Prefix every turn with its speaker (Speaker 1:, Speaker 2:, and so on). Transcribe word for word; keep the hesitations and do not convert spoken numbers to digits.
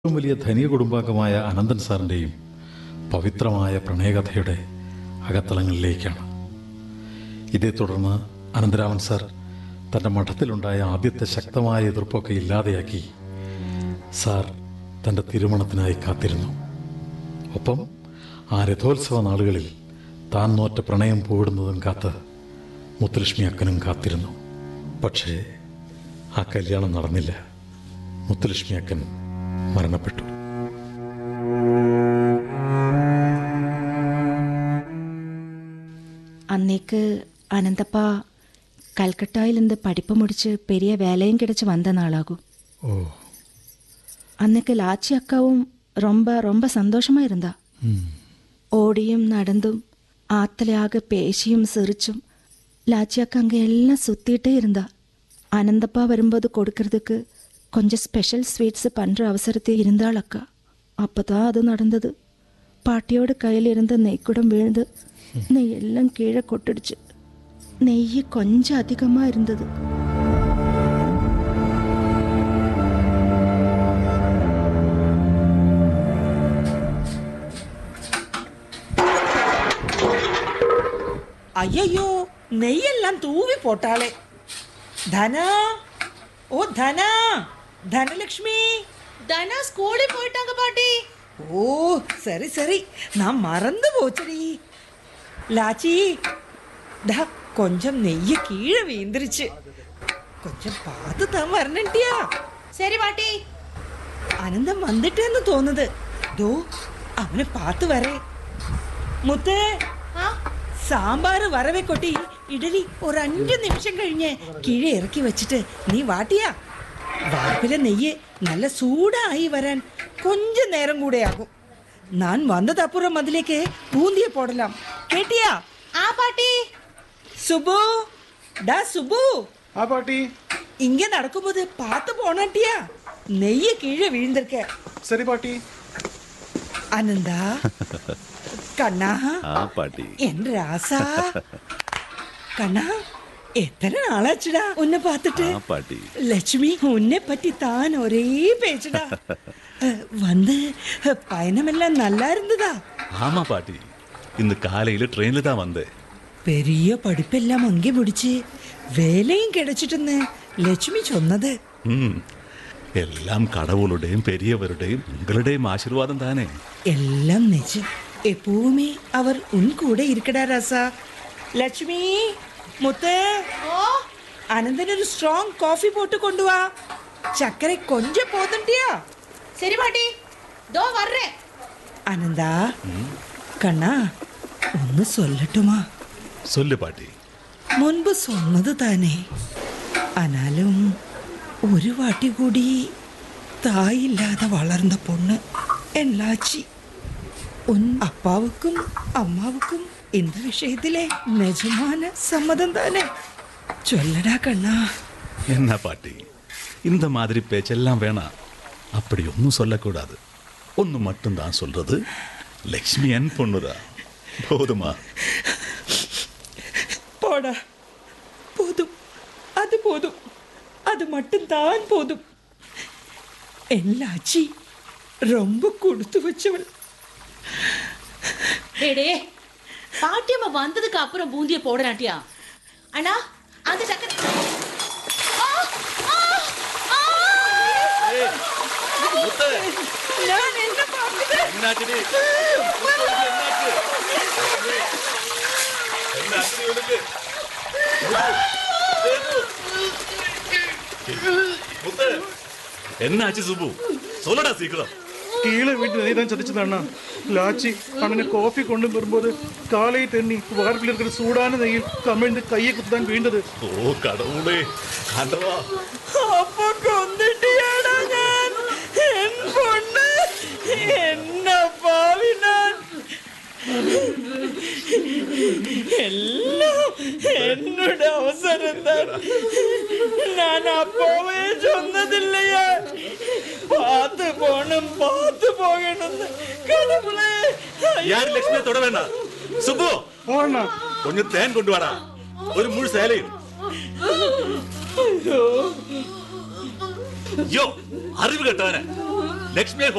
Speaker 1: ഏറ്റവും വലിയ ധനിക കുടുംബാംഗമായ അനന്തൻ സാറിൻ്റെയും പവിത്രമായ പ്രണയകഥയുടെ അകത്തളങ്ങളിലേക്കാണ്. ഇതേ തുടർന്ന് അനന്തരാമൻ സാർ തൻ്റെ മഠത്തിലുണ്ടായ ആദ്യത്തെ ശക്തമായ എതിർപ്പൊക്കെ ഇല്ലാതെയാക്കി സാർ തൻ്റെ തിരുമണത്തിനായി കാത്തിരുന്നു. ഒപ്പം ആ രഥോത്സവ നാളുകളിൽ താൻ നോറ്റ പ്രണയം പോയിടുന്നതും കാത്ത് മുത്തുലക്ഷ്മി അക്കനും കാത്തിരുന്നു. പക്ഷേ ആ കല്യാണം നടന്നില്ല. മുത്തുലക്ഷ്മി അക്കൻ മരണപ്പെട്ടു.
Speaker 2: அன்னைக்கு அனந்தப்பா கல்கட்டாயிலிருந்து படிப்பு முடிச்சு பெரிய வேலையும் கிடைச்சி வந்த நாளாகும்.
Speaker 1: ஓ
Speaker 2: அன்னைக்கு லாச்சி அக்காவும் ரொம்ப ரொம்ப சந்தோஷமா இருந்தா. ஓடியும் நடந்தும் ஆத்தலையாக பேசியும் சிரிச்சும் லாச்சி அக்கா அங்கே எல்லாம் சுத்திட்டே இருந்தா. அனந்தப்பா வரும்போது கொடுக்கறதுக்கு கொஞ்சம் ஸ்பெஷல் ஸ்வீட்ஸ் பண்ணுற அவசரத்தை இருந்தாள் அக்கா. அப்போதான் அது நடந்தது. பாட்டியோட கையில் இருந்த நெய்க்குடம் விழுந்து நெய் எல்லாம் கீழே கொட்டிடுச்சு. நெய் கொஞ்சம் அதிகமாக இருந்தது.
Speaker 3: ஐயோ, நெய்யெல்லாம் தூவி போட்டாளே. தனா, ஓ தனா, தனலட்சுமி.
Speaker 4: தனா ஸ்கூலுக்கு போயிட்டாங்க பாட்டி.
Speaker 3: ஓ சரி சரி, நான் மறந்து போச்சடி. லாச்சி, டா கொஞ்சம் நெய்ய கீழே வீந்துருச்சு. கொஞ்சம் பார்த்து தான் வரணுட்டியா?
Speaker 4: சரி பாட்டி.
Speaker 3: அனந்தம் வந்துட்டேன்னு தோணுது. தோ அவனை பார்த்து வரே. മുത്തേ, സാമ്പാർ വറവെ കൊട്ടി ഇഡലി ഒരു അഞ്ചു നിമിഷം കഴിഞ്ഞ് കീഴെ ഇറക്കി വെച്ചിട്ട് നീ വാട്ടിയാ. വാർപ്പിലെ നെയ്യ് നല്ല സൂടായി വരാൻ കൊഞ്ച നേരം കൂടെ ആകും. ഞാൻ വന്നതപ്പുറം അതിലേക്ക് പൂന്തിയെ പോടലാം. കേട്ടിയാ?
Speaker 4: ആ പാട്ടി.
Speaker 3: സുബു, ഡാ സുബു.
Speaker 5: ആ പാട്ടി.
Speaker 3: ഇങ്ങ നടക്കുമ്പോൾ പാത്ത് പോണട്ടിയാ. നെയ്യ് കീഴെ വീഴ്ന്നിരിക്ക.
Speaker 5: சரி பாட்டி.
Speaker 3: അനന്താ, കണ്ണാ,
Speaker 6: പാട്ടി,
Speaker 3: എൻ രാസാ. കണ്ണാ, എത്ര നാളാച്ചടാ ഉന്നെ പാത്തിട്ട്.
Speaker 6: പാട്ടി,
Speaker 3: ലക്ഷ്മി ഉന്നെ പറ്റി താൻ ഒരേ പേച്ചടാ. വന്ന് பயணமெல்லாம் நல்லா இருந்ததா?
Speaker 6: ஆமா பாட்டி, இந்த காலையில ட்ரெயின்ல தான் வந்தேன்.
Speaker 3: பெரிய படிப்பெல்லாம் அங்கே முடிச்சு வேலையும் கிடைச்சிட்டுன்னு லட்சுமி சொன்னது.
Speaker 6: ம், எல்லாம் கடவுளுடையும் பெரியவருடையும் உங்களுடையும் ஆசீர்வாதம் தானே.
Speaker 3: എല്ലാം നിജം. எப்பவுமே அவர் உன் கூட இருக்கடா ராசா. ലക്ഷ്മി, മുത്തേ, അനന്തനൊരു സ്ട്രോങ് കോഫി പോട്ട് കൊണ്ടുവാ. ചക്കര കൊഞ്ചം പോതണ്ടിയാ.
Speaker 4: சரி பாட்டி, தோ வர்றேன்.
Speaker 3: അനന്താ, കണ്ണാ, ഒന്ന് சொல்லட்டுமா?
Speaker 6: சொல்லு பாட்டி.
Speaker 3: മുൻപ് சொன்னது தானே. ആനാലും ഒരു വാട്ടി കൂടി തായില്ലാതെ വളർന്ന പൊണ്ണ് എൻ ലാച്ചി. ഉൻ അപ്പാവുക്കും അമ്മാവുക്കും இந்த விஷயத்திலே நிஜமான சம்மதம் தானே? சொல்லடா கண்ணா.
Speaker 6: என்ன பாட்டி, இந்த மாதிரி பேச்செல்லாம் வேணாம். அப்படி ஒன்றும் சொல்லக்கூடாது. ஒன்று மட்டும்தான் சொல்றது, லக்ஷ்மி என் பொண்ணுதான். போதுமா?
Speaker 3: போடா, போதும், அது போதும், அது மட்டும்தான் போதும். எல்லாச்சி ரொம்ப கொடுத்து வச்சவள்.
Speaker 4: டேடே, பாட்டியம்மா வந்ததுக்கு அப்புறம் பூந்திய போடலாட்டியா? அண்ணா, அந்த சக்கரை.
Speaker 3: நான் என்ன பார்க்குறேன்?
Speaker 6: என்னாச்சு சுபு, சொல்லடா சீக்கிரம்.
Speaker 5: கீழே வீட்டு நெய் தான் சதிச்சது அண்ணா. லாச்சி அண்ணனை காஃபி கொண்டு வரும்போது காலை தண்ணி வார்ப்பில் இருக்கிற சூடான நெய்யில் கமிழ்ந்து கையை குத்துதான் வீழ்ந்தது.
Speaker 6: ஓ கடவுளே, ஆண்டவா.
Speaker 3: அப்போ கொந்துட்டியாடா ഞാൻ. എൻ പൊണ്ണ്, என்ன பாவி நான். எல்லாம் என்னோட அவசரம் தான். நான் அப்பவே சொன்னதில்லையா, பார்த்து போகணும் பார்த்து போகணும். கடவுளே,
Speaker 6: யாரு லட்சுமியை தொட வேண்டாம். சுப்பு,
Speaker 5: ஓ அண்ணா,
Speaker 6: கொஞ்சம் தேன் கொண்டு வாடா, ஒரு முழு சேலையும். யோ, அறிவு கட்டவன லட்சுமியை